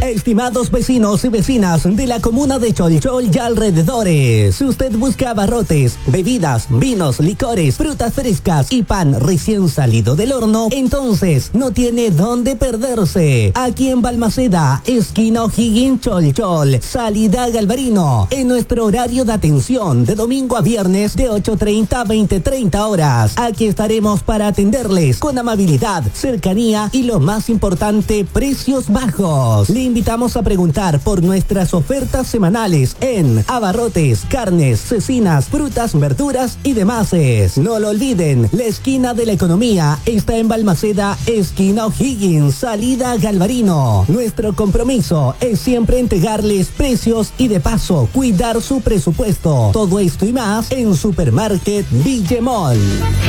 Estimados vecinos y vecinas de la comuna de Cholchol y alrededores, si usted busca abarrotes, bebidas, vinos, licores, frutas frescas y pan recién salido del horno, entonces no tiene dónde perderse. Aquí en Balmaceda, esquina O'Higgins, Cholchol, salida Galvarino, en nuestro horario de atención de domingo a viernes de 8:30 a 20:30 horas. Aquí estaremos para atenderles con amabilidad, cercanía y lo más importante, precios bajos. Le invitamos a preguntar por nuestras ofertas semanales en abarrotes, carnes, cecinas, frutas, verduras y demás. No lo olviden, la esquina de la economía está en Balmaceda, esquina O'Higgins, salida Galvarino. Nuestro compromiso es siempre entregarles precios y de paso cuidar su presupuesto. Todo esto y más en Supermarket Villemol.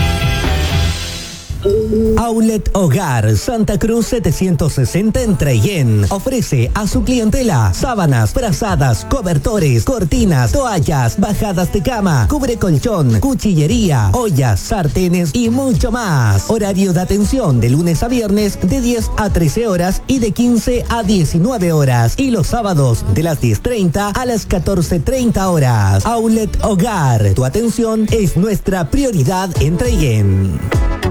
Outlet Hogar Santa Cruz 760 en Trellén ofrece a su clientela sábanas, frazadas, cobertores, cortinas, toallas, bajadas de cama, cubre colchón, cuchillería, ollas, sartenes y mucho más. Horario de atención de lunes a viernes de 10 a 13 horas y de 15 a 19 horas y los sábados de las 10:30 a las 14:30 horas. Outlet Hogar, tu atención es nuestra prioridad en Trellén.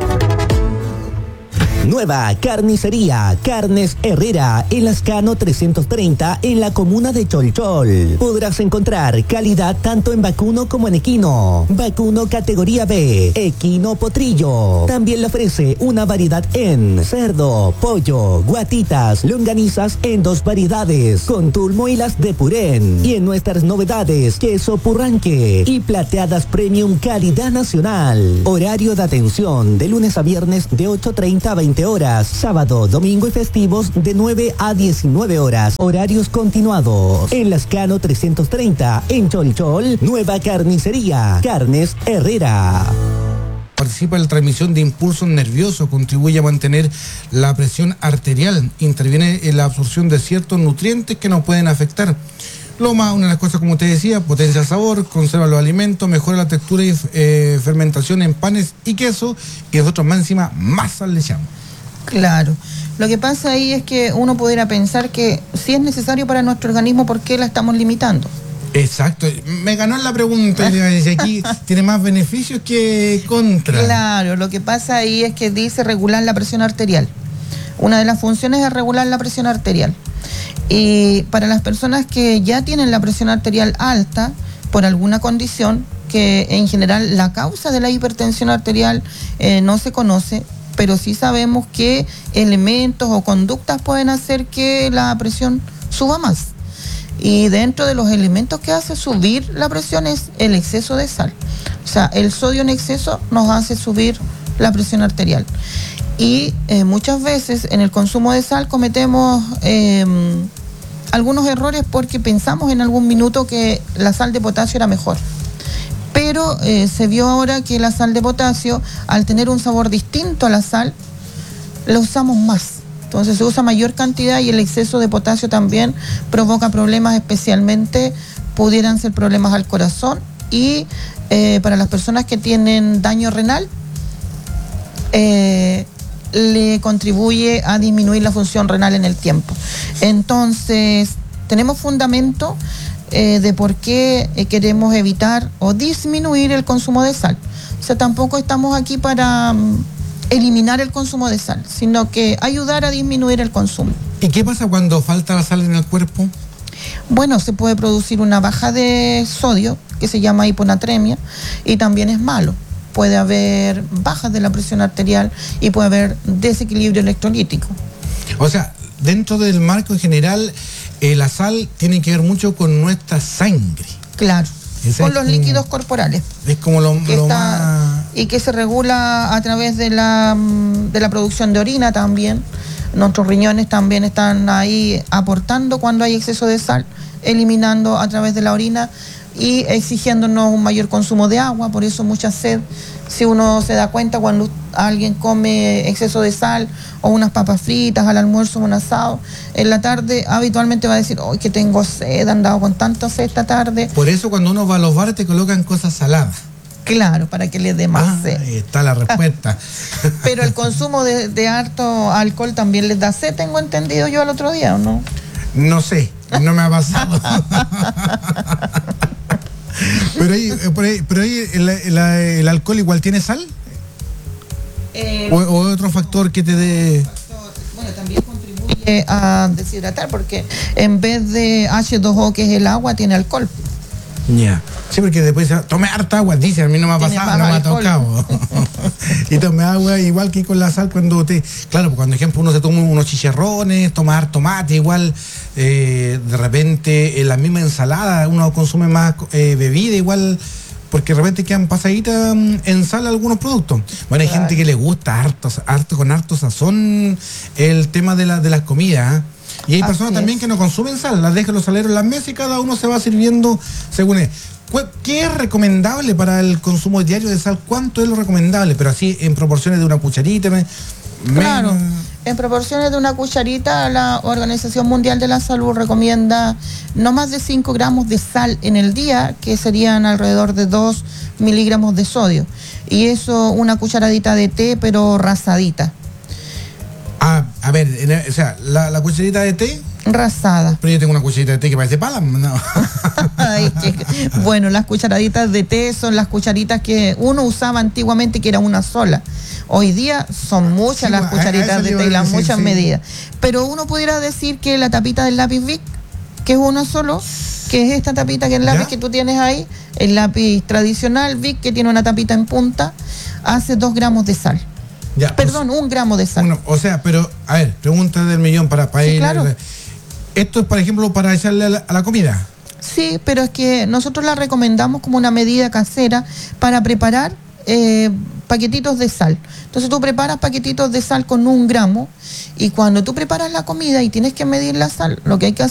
Nueva carnicería, Carnes Herrera, en Lascano 330, en la comuna de Cholchol. Podrás encontrar calidad tanto en vacuno como en equino. Vacuno categoría B, equino potrillo. También le ofrece una variedad en cerdo, pollo, guatitas, longanizas en 2 variedades, con turmo y las de purén. Y en nuestras novedades, queso purranque y plateadas premium calidad nacional. Horario de atención de lunes a viernes de 8:30 a 20 horas, sábado, domingo y festivos de 9 a 19 horas. Horarios continuados. En Lascano 330, en Cholchol, nueva carnicería, Carnes Herrera. Participa en la transmisión de impulso nervioso, contribuye a mantener la presión arterial, interviene en la absorción de ciertos nutrientes que nos pueden afectar. Una de las cosas, como usted decía, potencia el sabor, conserva los alimentos, mejora la textura y fermentación en panes y queso, y nosotros más encima, más sal le echamos. Claro. Lo que pasa ahí es que uno pudiera pensar que si es necesario para nuestro organismo, ¿por qué la estamos limitando? Exacto. Me ganó la pregunta. Aquí tiene más beneficios que contra. Claro, lo que pasa ahí es que dice regular la presión arterial. Una de las funciones es regular la presión arterial. Y para las personas que ya tienen la presión arterial alta, por alguna condición, que en general la causa de la hipertensión arterial no se conoce, pero sí sabemos qué elementos o conductas pueden hacer que la presión suba más. Y dentro de los elementos que hace subir la presión es el exceso de sal. O sea, el sodio en exceso nos hace subir la presión arterial. Y muchas veces en el consumo de sal cometemos algunos errores porque pensamos en algún minuto que la sal de potasio era mejor. Pero se vio ahora que la sal de potasio, al tener un sabor distinto a la sal, la usamos más. Entonces se usa mayor cantidad y el exceso de potasio también provoca problemas, especialmente pudieran ser problemas al corazón y para las personas que tienen daño renal, le contribuye a disminuir la función renal en el tiempo. Entonces, tenemos fundamento de por qué queremos evitar o disminuir el consumo de sal. O sea, tampoco estamos aquí para eliminar el consumo de sal, sino que ayudar a disminuir el consumo. ¿Y qué pasa cuando falta la sal en el cuerpo? Bueno, se puede producir una baja de sodio, que se llama hiponatremia, y también es malo. Puede haber bajas de la presión arterial y puede haber desequilibrio electrolítico. O sea, dentro del marco en general, la sal tiene que ver mucho con nuestra sangre. Claro, con los líquidos corporales. Es como lo más... Y que se regula a través de la producción de orina también. Nuestros riñones también están ahí aportando cuando hay exceso de sal, eliminando a través de la orina y exigiéndonos un mayor consumo de agua, por eso mucha sed. Si uno se da cuenta cuando alguien come exceso de sal o unas papas fritas al almuerzo o un asado, en la tarde habitualmente va a decir, ¡ay, que tengo sed, he andado con tanta sed esta tarde! Por eso cuando uno va a los bares te colocan cosas saladas. Claro, para que le dé más sed. Ahí está la respuesta. Pero el consumo de harto alcohol también les da sed, tengo entendido yo el otro día, ¿o no? No sé, no me ha pasado. pero ahí el alcohol igual tiene sal. ¿O otro factor que te dé? Bueno, también contribuye a deshidratar porque en vez de H2O, que es el agua, tiene alcohol. Ya. Sí, porque después tome harta agua, dice, a mí no me ha pasado, no me ha tocado. Y tome agua igual que con la sal cuando claro, cuando ejemplo uno se toma unos chicharrones, toma harto tomate, igual de repente en la misma ensalada uno consume más bebida, igual, porque de repente quedan pasaditas en sal algunos productos. Bueno, hay gente que le gusta con harto sazón el tema de las comidas, ¿eh? Y hay personas también que no consumen sal, las dejan los saleros en las mesas y cada uno se va sirviendo según es. ¿Qué es recomendable para el consumo diario de sal? ¿Cuánto es lo recomendable? Pero así en proporciones de una cucharita. Claro, en proporciones de una cucharita, la Organización Mundial de la Salud recomienda no más de 5 gramos de sal en el día, que serían alrededor de 2 miligramos de sodio. Y eso, una cucharadita de té, pero rasadita. A ver, o sea, la cucharita de té rasada. Pero yo tengo una cucharita de té que parece pala, no. Ay, bueno, las cucharaditas de té son las cucharitas que uno usaba antiguamente, que era una sola. Hoy día son muchas las cucharitas de té y las muchas medidas. Pero uno pudiera decir que la tapita del lápiz Bic, que es uno solo, que es esta tapita que es el lápiz que tú tienes ahí, el lápiz tradicional Bic, que tiene una tapita en punta, hace 2 gramos de sal. Ya, Perdón, 1 gramo de sal. O sea, pero, a ver, pregunta del millón para ir. Claro. ¿Esto es, por ejemplo, para echarle a la comida? Sí, pero es que nosotros la recomendamos como una medida casera para preparar paquetitos de sal. Entonces tú preparas paquetitos de sal con 1 gramo y cuando tú preparas la comida y tienes que medir la sal, lo que hay que hacer